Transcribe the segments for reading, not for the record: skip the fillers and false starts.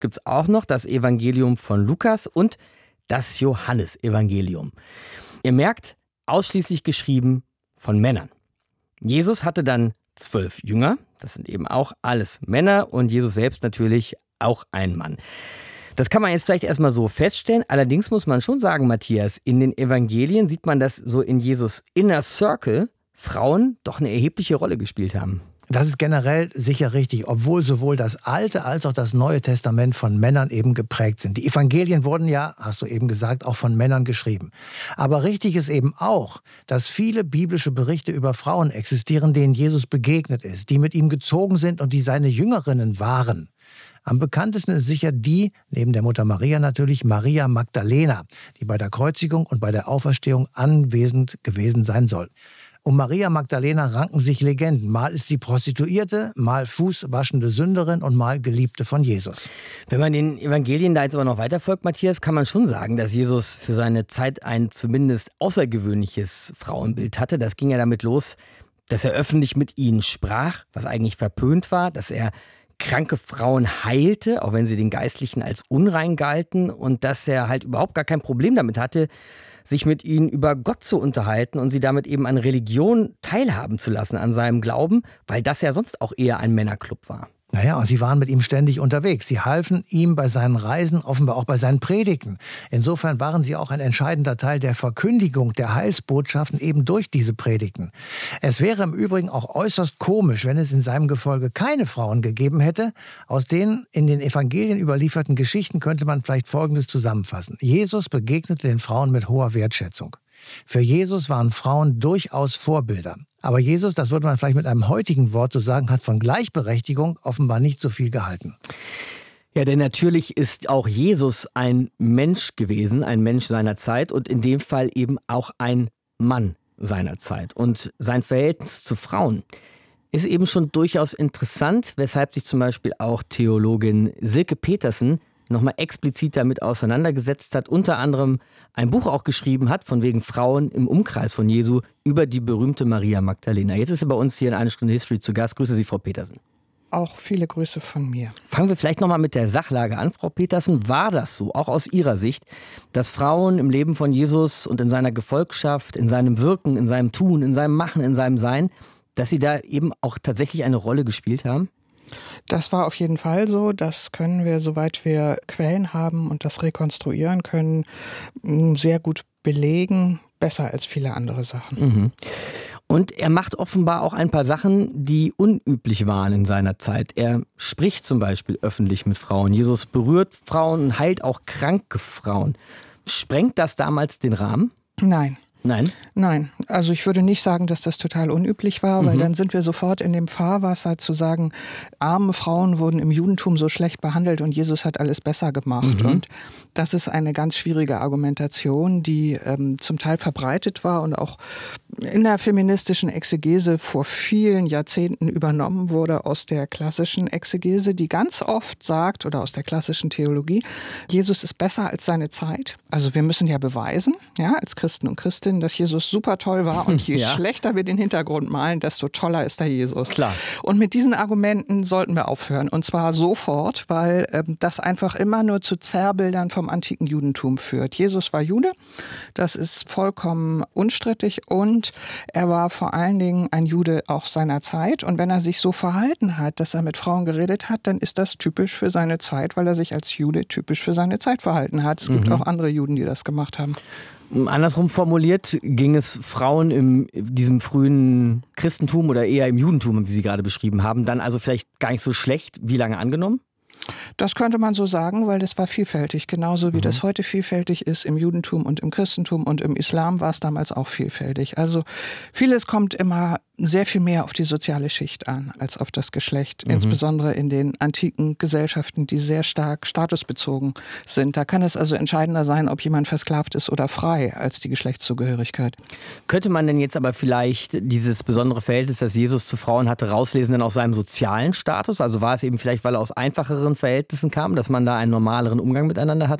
gibt es auch noch das Evangelium von Lukas und das Johannesevangelium. Ihr merkt, ausschließlich geschrieben von Männern. Jesus hatte dann 12 Jünger, das sind eben auch alles Männer und Jesus selbst natürlich auch ein Mann. Das kann man jetzt vielleicht erstmal so feststellen, allerdings muss man schon sagen, Matthias, in den Evangelien sieht man, dass so in Jesus Inner Circle Frauen doch eine erhebliche Rolle gespielt haben. Das ist generell sicher richtig, obwohl sowohl das Alte als auch das Neue Testament von Männern eben geprägt sind. Die Evangelien wurden ja, hast du eben gesagt, auch von Männern geschrieben. Aber richtig ist eben auch, dass viele biblische Berichte über Frauen existieren, denen Jesus begegnet ist, die mit ihm gezogen sind und die seine Jüngerinnen waren. Am bekanntesten ist sicher die, neben der Mutter Maria natürlich, Maria Magdalena, die bei der Kreuzigung und bei der Auferstehung anwesend gewesen sein soll. Um Maria Magdalena ranken sich Legenden. Mal ist sie Prostituierte, mal fußwaschende Sünderin und mal Geliebte von Jesus. Wenn man den Evangelien da jetzt aber noch weiterfolgt, Matthias, kann man schon sagen, dass Jesus für seine Zeit ein zumindest außergewöhnliches Frauenbild hatte. Das ging ja damit los, dass er öffentlich mit ihnen sprach, was eigentlich verpönt war, dass er kranke Frauen heilte, auch wenn sie den Geistlichen als unrein galten, und dass er halt überhaupt gar kein Problem damit hatte, sich mit ihnen über Gott zu unterhalten und sie damit eben an Religion teilhaben zu lassen, an seinem Glauben, weil das ja sonst auch eher ein Männerclub war. Naja, und sie waren mit ihm ständig unterwegs. Sie halfen ihm bei seinen Reisen, offenbar auch bei seinen Predigten. Insofern waren sie auch ein entscheidender Teil der Verkündigung der Heilsbotschaften eben durch diese Predigten. Es wäre im Übrigen auch äußerst komisch, wenn es in seinem Gefolge keine Frauen gegeben hätte. Aus den in den Evangelien überlieferten Geschichten könnte man vielleicht Folgendes zusammenfassen. Jesus begegnete den Frauen mit hoher Wertschätzung. Für Jesus waren Frauen durchaus Vorbilder. Aber Jesus, das würde man vielleicht mit einem heutigen Wort so sagen, hat von Gleichberechtigung offenbar nicht so viel gehalten. Ja, denn natürlich ist auch Jesus ein Mensch gewesen, ein Mensch seiner Zeit und in dem Fall eben auch ein Mann seiner Zeit. Und sein Verhältnis zu Frauen ist eben schon durchaus interessant, weshalb sich zum Beispiel auch Theologin Silke Petersen nochmal explizit damit auseinandergesetzt hat, unter anderem ein Buch auch geschrieben hat, von wegen Frauen im Umkreis von Jesu, über die berühmte Maria Magdalena. Jetzt ist sie bei uns hier in 1 Stunde History zu Gast. Grüße Sie, Frau Petersen. Auch viele Grüße von mir. Fangen wir vielleicht nochmal mit der Sachlage an, Frau Petersen. War das so, auch aus Ihrer Sicht, dass Frauen im Leben von Jesus und in seiner Gefolgschaft, in seinem Wirken, in seinem Tun, in seinem Machen, in seinem Sein, dass sie da eben auch tatsächlich eine Rolle gespielt haben? Das war auf jeden Fall so. Das können wir, soweit wir Quellen haben und das rekonstruieren können, sehr gut belegen. Besser als viele andere Sachen. Mhm. Und er macht offenbar auch ein paar Sachen, die unüblich waren in seiner Zeit. Er spricht zum Beispiel öffentlich mit Frauen. Jesus berührt Frauen und heilt auch kranke Frauen. Sprengt das damals den Rahmen? Nein. Nein? Nein, also ich würde nicht sagen, dass das total unüblich war, weil dann sind wir sofort in dem Fahrwasser zu sagen, arme Frauen wurden im Judentum so schlecht behandelt und Jesus hat alles besser gemacht. Und das ist eine ganz schwierige Argumentation, die zum Teil verbreitet war und auch in der feministischen Exegese vor vielen Jahrzehnten übernommen wurde aus der klassischen Exegese, die ganz oft sagt, oder aus der klassischen Theologie, Jesus ist besser als seine Zeit. Also wir müssen ja beweisen, ja, als Christen und Christinnen, dass Jesus super toll war und je schlechter wir den Hintergrund malen, desto toller ist der Jesus. Klar. Und mit diesen Argumenten sollten wir aufhören und zwar sofort, weil das einfach immer nur zu Zerrbildern vom antiken Judentum führt. Jesus war Jude, das ist vollkommen unstrittig und er war vor allen Dingen ein Jude auch seiner Zeit und wenn er sich so verhalten hat, dass er mit Frauen geredet hat, dann ist das typisch für seine Zeit, weil er sich als Jude typisch für seine Zeit verhalten hat. Es gibt auch andere Juden, die das gemacht haben. Andersrum formuliert, ging es Frauen in diesem frühen Christentum oder eher im Judentum, wie Sie gerade beschrieben haben, dann also vielleicht gar nicht so schlecht, wie lange angenommen? Das könnte man so sagen, weil das war vielfältig. Genauso wie das heute vielfältig ist im Judentum und im Christentum und im Islam war es damals auch vielfältig. Also vieles kommt immer sehr viel mehr auf die soziale Schicht an als auf das Geschlecht. Insbesondere in den antiken Gesellschaften, die sehr stark statusbezogen sind. Da kann es also entscheidender sein, ob jemand versklavt ist oder frei, als die Geschlechtszugehörigkeit. Könnte man denn jetzt aber vielleicht dieses besondere Verhältnis, das Jesus zu Frauen hatte, rauslesen denn aus seinem sozialen Status? Also war es eben vielleicht, weil er aus einfacheren Verhältnissen kam, dass man da einen normaleren Umgang miteinander hatte?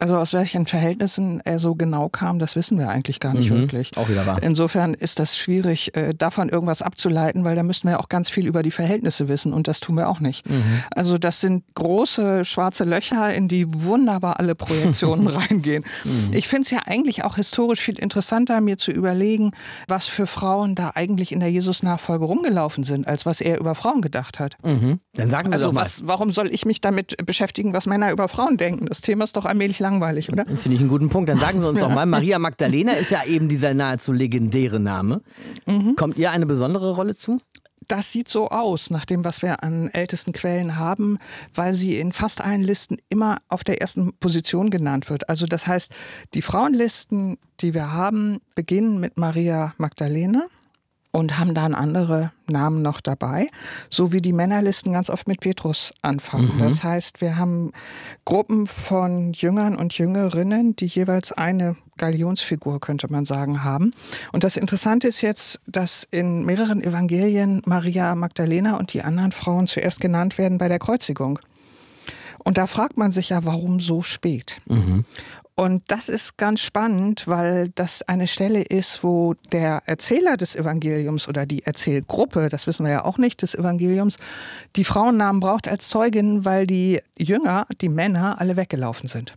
Also aus welchen Verhältnissen er so genau kam, das wissen wir eigentlich gar nicht wirklich. Auch wieder wahr. Insofern ist das schwierig, davon irgendwas abzuleiten, weil da müssten wir ja auch ganz viel über die Verhältnisse wissen und das tun wir auch nicht. Also das sind große schwarze Löcher, in die wunderbar alle Projektionen reingehen. Ich finde es ja eigentlich auch historisch viel interessanter, mir zu überlegen, was für Frauen da eigentlich in der Jesus-Nachfolge rumgelaufen sind, als was er über Frauen gedacht hat. Dann sagen Sie Also doch mal. warum soll ich mich damit beschäftigen, was Männer über Frauen denken? Das Thema ist doch allmählich langweilig, oder? Finde ich einen guten Punkt. Dann sagen Sie uns doch mal, Maria Magdalena ist ja eben dieser nahezu legendäre Name. Kommt ihr eine besondere Rolle zu? Das sieht so aus, nach dem, was wir an ältesten Quellen haben, weil sie in fast allen Listen immer auf der ersten Position genannt wird. Also das heißt, die Frauenlisten, die wir haben, beginnen mit Maria Magdalena und haben dann andere Namen noch dabei, so wie die Männerlisten ganz oft mit Petrus anfangen. Das heißt, wir haben Gruppen von Jüngern und Jüngerinnen, die jeweils eine Galionsfigur, könnte man sagen, haben. Und das Interessante ist jetzt, dass in mehreren Evangelien Maria Magdalena und die anderen Frauen zuerst genannt werden bei der Kreuzigung. Und da fragt man sich ja, warum so spät? Und das ist ganz spannend, weil das eine Stelle ist, wo der Erzähler des Evangeliums oder die Erzählgruppe, das wissen wir ja auch nicht, des Evangeliums, die Frauennamen braucht als Zeugin, weil die Jünger, die Männer, alle weggelaufen sind.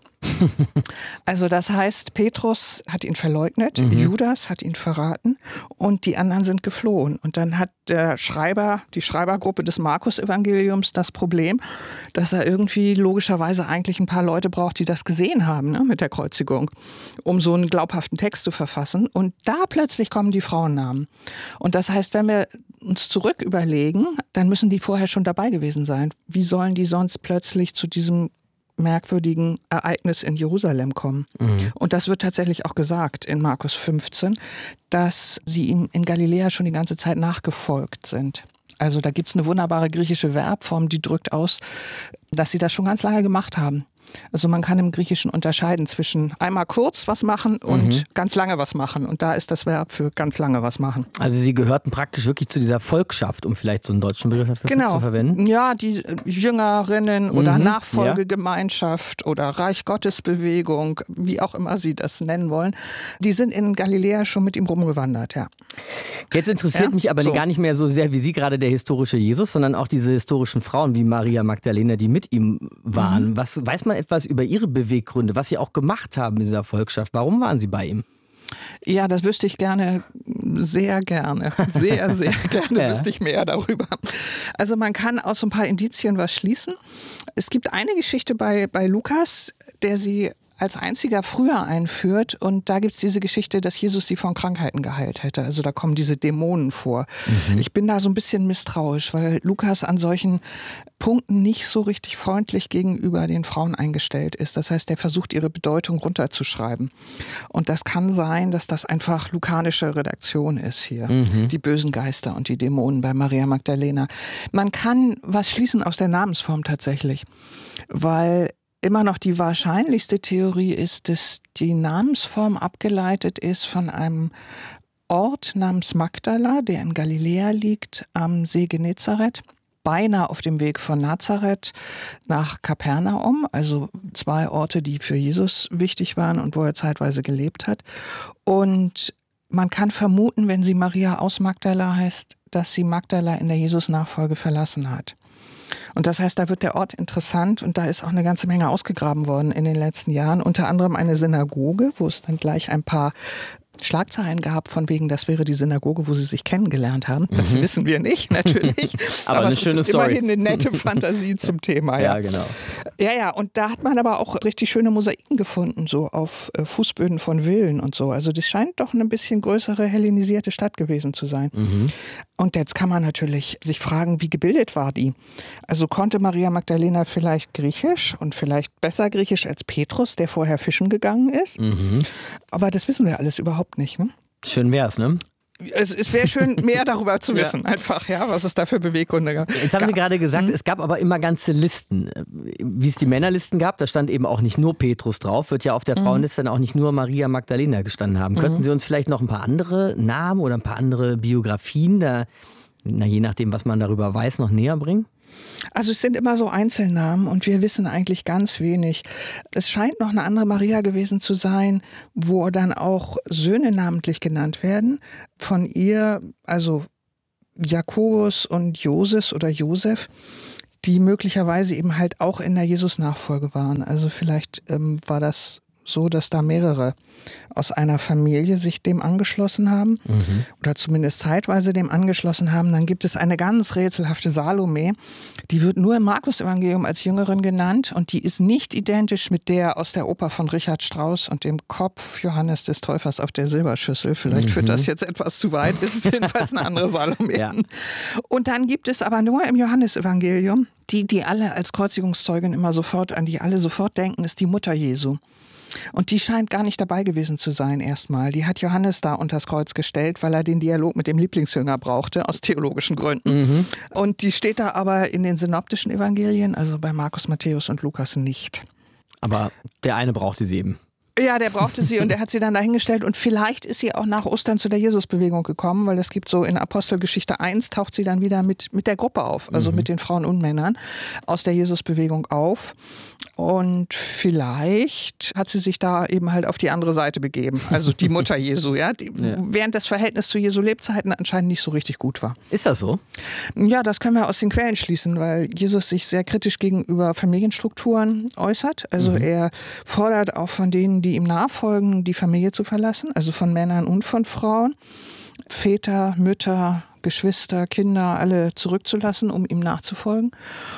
Also das heißt, Petrus hat ihn verleugnet, Judas hat ihn verraten und die anderen sind geflohen. Und dann hat der Schreiber, die Schreibergruppe des Markus-Evangeliums das Problem, dass er irgendwie logischerweise eigentlich ein paar Leute braucht, die das gesehen haben, ne, mit der Kreuzigung, um so einen glaubhaften Text zu verfassen. Und da plötzlich kommen die Frauennamen. Und das heißt, wenn wir uns zurück überlegen, dann müssen die vorher schon dabei gewesen sein. Wie sollen die sonst plötzlich zu diesem merkwürdigen Ereignis in Jerusalem kommen? Und das wird tatsächlich auch gesagt in Markus 15, dass sie ihm in Galiläa schon die ganze Zeit nachgefolgt sind. Also da gibt es eine wunderbare griechische Verbform, die drückt aus, dass sie das schon ganz lange gemacht haben. Also man kann im Griechischen unterscheiden zwischen einmal kurz was machen und ganz lange was machen. Und da ist das Verb für ganz lange was machen. Also Sie gehörten praktisch wirklich zu dieser Volksschaft, um vielleicht so einen deutschen Begriff dafür zu verwenden? Ja, die Jüngerinnen oder Nachfolgegemeinschaft oder Reich Gottes Bewegung, wie auch immer Sie das nennen wollen, die sind in Galiläa schon mit ihm rumgewandert, ja. Jetzt interessiert mich aber gar nicht mehr so sehr wie Sie gerade der historische Jesus, sondern auch diese historischen Frauen wie Maria Magdalena, die mit ihm waren. Was weiß man etwas über ihre Beweggründe, was sie auch gemacht haben in dieser Volksschaft? Warum waren sie bei ihm? Ja, das wüsste ich gerne, sehr gerne, sehr, sehr gerne wüsste ich mehr darüber. Also man kann aus so ein paar Indizien was schließen. Es gibt eine Geschichte bei Lukas, der sie als einziger früher einführt. Und da gibt es diese Geschichte, dass Jesus sie von Krankheiten geheilt hätte. Also da kommen diese Dämonen vor. Ich bin da so ein bisschen misstrauisch, weil Lukas an solchen Punkten nicht so richtig freundlich gegenüber den Frauen eingestellt ist. Das heißt, er versucht, ihre Bedeutung runterzuschreiben. Und das kann sein, dass das einfach lukanische Redaktion ist hier. Die bösen Geister und die Dämonen bei Maria Magdalena. Man kann was schließen aus der Namensform tatsächlich, weil immer noch die wahrscheinlichste Theorie ist, dass die Namensform abgeleitet ist von einem Ort namens Magdala, der in Galiläa liegt, am See Genezareth, beinahe auf dem Weg von Nazareth nach Kapernaum, also 2 Orte, die für Jesus wichtig waren und wo er zeitweise gelebt hat. Und man kann vermuten, wenn sie Maria aus Magdala heißt, dass sie Magdala in der Jesus-Nachfolge verlassen hat. Und das heißt, da wird der Ort interessant und da ist auch eine ganze Menge ausgegraben worden in den letzten Jahren. Unter anderem eine Synagoge, wo es dann gleich ein paar Schlagzeilen gab, von wegen, das wäre die Synagoge, wo sie sich kennengelernt haben. Das wissen wir nicht, natürlich. aber eine es schöne ist Story. immerhin eine nette Fantasie zum Thema. Ja, genau. Ja, und da hat man aber auch richtig schöne Mosaiken gefunden, so auf Fußböden von Villen und so. Also das scheint doch eine bisschen größere hellenisierte Stadt gewesen zu sein. Und jetzt kann man natürlich sich fragen, wie gebildet war die? Also konnte Maria Magdalena vielleicht Griechisch und vielleicht besser Griechisch als Petrus, der vorher fischen gegangen ist? Aber das wissen wir alles überhaupt nicht. Ne? Schön wär's, ne? Es wäre schön, mehr darüber zu wissen, einfach, ja, was es da für Beweggründe gab. Jetzt haben Sie gerade gesagt, es gab aber immer ganze Listen. Wie es die Männerlisten gab, da stand eben auch nicht nur Petrus drauf, wird ja auf der Frauenliste dann auch nicht nur Maria Magdalena gestanden haben. Könnten Sie uns vielleicht noch ein paar andere Namen oder ein paar andere Biografien da, je nachdem, was man darüber weiß, noch näher bringen? Also es sind immer so Einzelnamen und wir wissen eigentlich ganz wenig. Es scheint noch eine andere Maria gewesen zu sein, wo dann auch Söhne namentlich genannt werden. Von ihr, also Jakobus und Joses oder Josef, die möglicherweise eben halt auch in der Jesus-Nachfolge waren. Also vielleicht war das so, dass da mehrere aus einer Familie sich dem angeschlossen haben oder zumindest zeitweise dem angeschlossen haben. Dann gibt es eine ganz rätselhafte Salome, die wird nur im Markus-Evangelium als Jüngerin genannt und die ist nicht identisch mit der aus der Oper von Richard Strauss und dem Kopf Johannes des Täufers auf der Silberschüssel. Vielleicht führt das jetzt etwas zu weit, ist es jedenfalls eine andere Salome. Ja. Und dann gibt es aber nur im Johannes-Evangelium, die alle als Kreuzigungszeugin immer sofort, an die alle sofort denken, ist die Mutter Jesu. Und die scheint gar nicht dabei gewesen zu sein erstmal. Die hat Johannes da unters Kreuz gestellt, weil er den Dialog mit dem Lieblingsjünger brauchte, aus theologischen Gründen. Und die steht da aber in den synoptischen Evangelien, also bei Markus, Matthäus und Lukas nicht. Aber der eine brauchte sie eben. Ja, der brauchte sie und der hat sie dann dahingestellt und vielleicht ist sie auch nach Ostern zu der Jesusbewegung gekommen, weil es gibt so in Apostelgeschichte 1 taucht sie dann wieder mit der Gruppe auf, also mit den Frauen und Männern aus der Jesusbewegung auf und vielleicht hat sie sich da eben halt auf die andere Seite begeben, also die Mutter Jesu, während das Verhältnis zu Jesu Lebzeiten anscheinend nicht so richtig gut war. Ist das so? Ja, das können wir aus den Quellen schließen, weil Jesus sich sehr kritisch gegenüber Familienstrukturen äußert, also er fordert auch von denen, die ihm nachfolgen, die Familie zu verlassen, also von Männern und von Frauen, Väter, Mütter, Geschwister, Kinder, alle zurückzulassen, um ihm nachzufolgen.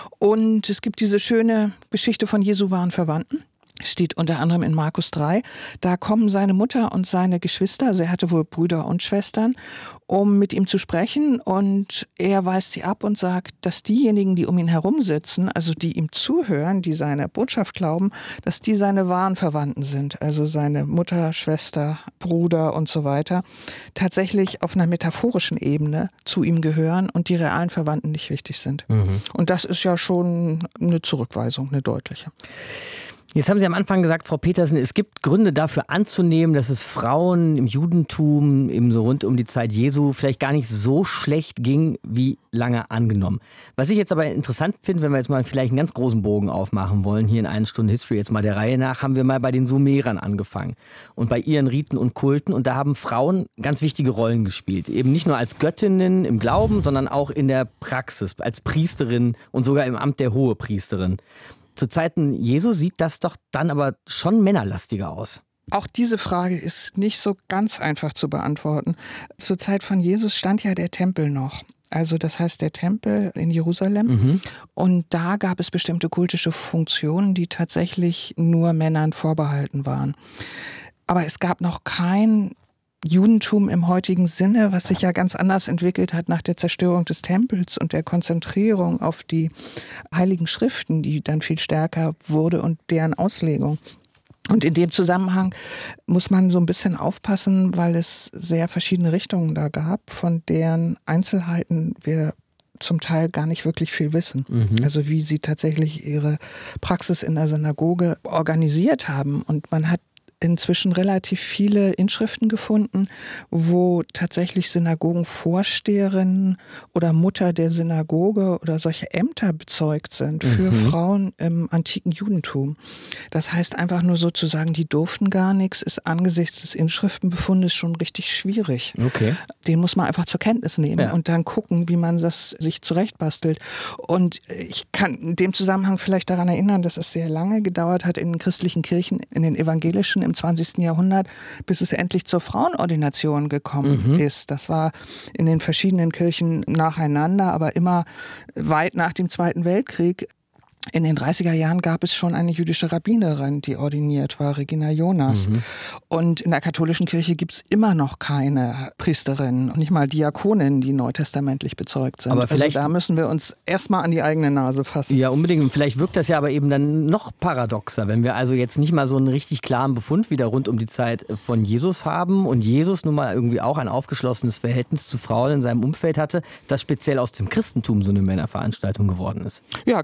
Und es gibt diese schöne Geschichte von Jesu wahren Verwandten. Steht unter anderem in Markus 3. Da kommen seine Mutter und seine Geschwister, also er hatte wohl Brüder und Schwestern, um mit ihm zu sprechen. Und er weist sie ab und sagt, dass diejenigen, die um ihn herum sitzen, also die ihm zuhören, die seine Botschaft glauben, dass die seine wahren Verwandten sind. Also seine Mutter, Schwester, Bruder und so weiter. Tatsächlich auf einer metaphorischen Ebene zu ihm gehören und die realen Verwandten nicht wichtig sind. Und das ist ja schon eine Zurückweisung, eine deutliche. Jetzt haben Sie am Anfang gesagt, Frau Petersen, es gibt Gründe dafür anzunehmen, dass es Frauen im Judentum, eben so rund um die Zeit Jesu, vielleicht gar nicht so schlecht ging, wie lange angenommen. Was ich jetzt aber interessant finde, wenn wir jetzt mal vielleicht einen ganz großen Bogen aufmachen wollen, hier in 1 Stunde History jetzt mal der Reihe nach, haben wir mal bei den Sumerern angefangen und bei ihren Riten und Kulten. Und da haben Frauen ganz wichtige Rollen gespielt. Eben nicht nur als Göttinnen im Glauben, sondern auch in der Praxis, als Priesterin und sogar im Amt der Hohepriesterin. Zu Zeiten Jesu sieht das doch dann aber schon männerlastiger aus. Auch diese Frage ist nicht so ganz einfach zu beantworten. Zur Zeit von Jesus stand ja der Tempel noch. Also das heißt der Tempel in Jerusalem. Und da gab es bestimmte kultische Funktionen, die tatsächlich nur Männern vorbehalten waren. Aber es gab noch kein Judentum im heutigen Sinne, was sich ja ganz anders entwickelt hat nach der Zerstörung des Tempels und der Konzentrierung auf die Heiligen Schriften, die dann viel stärker wurde und deren Auslegung. Und in dem Zusammenhang muss man so ein bisschen aufpassen, weil es sehr verschiedene Richtungen da gab, von deren Einzelheiten wir zum Teil gar nicht wirklich viel wissen. Also wie sie tatsächlich ihre Praxis in der Synagoge organisiert haben. Und man hat inzwischen relativ viele Inschriften gefunden, wo tatsächlich Synagogenvorsteherinnen oder Mutter der Synagoge oder solche Ämter bezeugt sind für Frauen im antiken Judentum. Das heißt einfach nur sozusagen, die durften gar nichts, ist angesichts des Inschriftenbefundes schon richtig schwierig. Okay. Den muss man einfach zur Kenntnis nehmen und dann gucken, wie man das sich zurechtbastelt. Und ich kann in dem Zusammenhang vielleicht daran erinnern, dass es sehr lange gedauert hat in den christlichen Kirchen, in den evangelischen im 20. Jahrhundert, bis es endlich zur Frauenordination gekommen ist. Das war in den verschiedenen Kirchen nacheinander, aber immer weit nach dem Zweiten Weltkrieg. In den 30er Jahren gab es schon eine jüdische Rabbinerin, die ordiniert war, Regina Jonas. Und in der katholischen Kirche gibt es immer noch keine Priesterinnen und nicht mal Diakoninnen, die neutestamentlich bezeugt sind. Aber also da müssen wir uns erstmal an die eigene Nase fassen. Ja, unbedingt. Und vielleicht wirkt das ja aber eben dann noch paradoxer, wenn wir also jetzt nicht mal so einen richtig klaren Befund wieder rund um die Zeit von Jesus haben und Jesus nun mal irgendwie auch ein aufgeschlossenes Verhältnis zu Frauen in seinem Umfeld hatte, das speziell aus dem Christentum so eine Männerveranstaltung geworden ist. Ja, klar.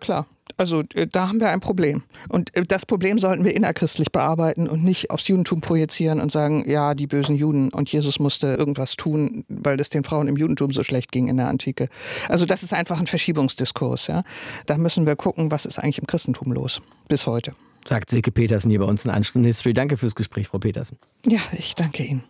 Also da haben wir ein Problem. Und das Problem sollten wir innerchristlich bearbeiten und nicht aufs Judentum projizieren und sagen, ja, die bösen Juden und Jesus musste irgendwas tun, weil es den Frauen im Judentum so schlecht ging in der Antike. Also das ist einfach ein Verschiebungsdiskurs. Ja? Da müssen wir gucken, was ist eigentlich im Christentum los bis heute. Sagt Silke Petersen hier bei uns in 1 Stunde History. Danke fürs Gespräch, Frau Petersen. Ja, ich danke Ihnen.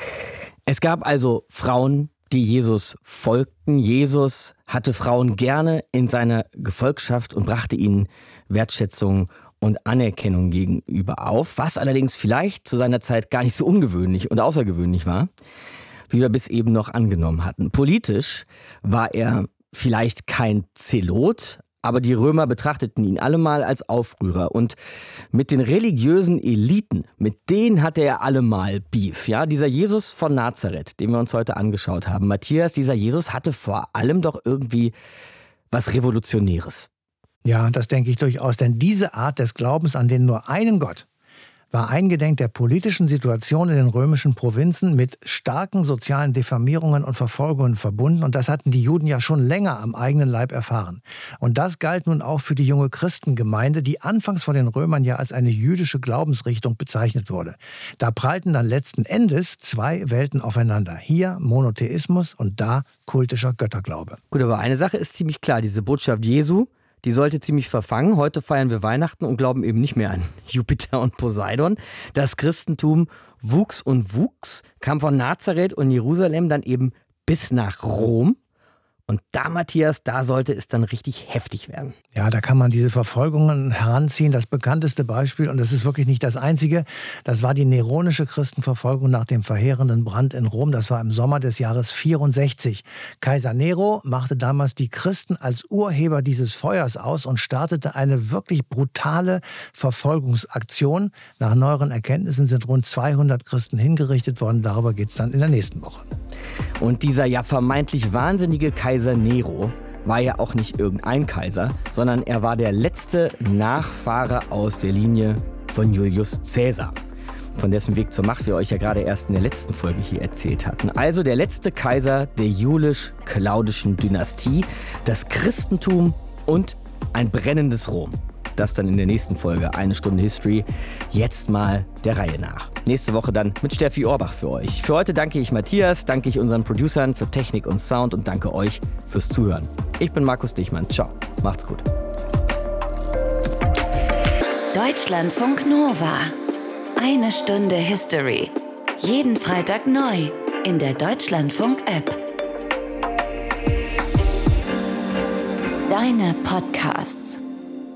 Es gab also Frauen, die Jesus folgten. Jesus hatte Frauen gerne in seiner Gefolgschaft und brachte ihnen Wertschätzung und Anerkennung gegenüber auf, was allerdings vielleicht zu seiner Zeit gar nicht so ungewöhnlich und außergewöhnlich war, wie wir bis eben noch angenommen hatten. Politisch war er vielleicht kein Zelot, aber die Römer betrachteten ihn allemal als Aufrührer. Und mit den religiösen Eliten, mit denen hatte er allemal Beef. Ja, dieser Jesus von Nazareth, den wir uns heute angeschaut haben, Matthias, dieser Jesus hatte vor allem doch irgendwie was Revolutionäres. Ja, das denke ich durchaus. Denn diese Art des Glaubens an den nur einen Gott war eingedenk der politischen Situation in den römischen Provinzen mit starken sozialen Diffamierungen und Verfolgungen verbunden. Und das hatten die Juden ja schon länger am eigenen Leib erfahren. Und das galt nun auch für die junge Christengemeinde, die anfangs von den Römern ja als eine jüdische Glaubensrichtung bezeichnet wurde. Da prallten dann letzten Endes zwei Welten aufeinander. Hier Monotheismus und da kultischer Götterglaube. Gut, aber eine Sache ist ziemlich klar, diese Botschaft Jesu, die sollte ziemlich verfangen. Heute feiern wir Weihnachten und glauben eben nicht mehr an Jupiter und Poseidon. Das Christentum wuchs und wuchs, kam von Nazareth und Jerusalem dann eben bis nach Rom. Und da, Matthias, da sollte es dann richtig heftig werden. Ja, da kann man diese Verfolgungen heranziehen. Das bekannteste Beispiel, und das ist wirklich nicht das einzige, das war die neronische Christenverfolgung nach dem verheerenden Brand in Rom. Das war im Sommer des Jahres 64. Kaiser Nero machte damals die Christen als Urheber dieses Feuers aus und startete eine wirklich brutale Verfolgungsaktion. Nach neueren Erkenntnissen sind rund 200 Christen hingerichtet worden. Darüber geht es dann in der nächsten Woche. Und dieser ja vermeintlich wahnsinnige Kaiser Nero war ja auch nicht irgendein Kaiser, sondern er war der letzte Nachfahre aus der Linie von Julius Caesar, von dessen Weg zur Macht wir euch ja gerade erst in der letzten Folge hier erzählt hatten. Also der letzte Kaiser der julisch-claudischen Dynastie, das Christentum und ein brennendes Rom. Das dann in der nächsten Folge 1 Stunde History. Jetzt mal der Reihe nach. Nächste Woche dann mit Steffi Orbach für euch. Für heute danke ich Matthias, danke ich unseren Producern für Technik und Sound und danke euch fürs Zuhören. Ich bin Markus Dichmann. Ciao. Macht's gut. Deutschlandfunk Nova. 1 Stunde History. Jeden Freitag neu in der Deutschlandfunk-App. Deine Podcasts.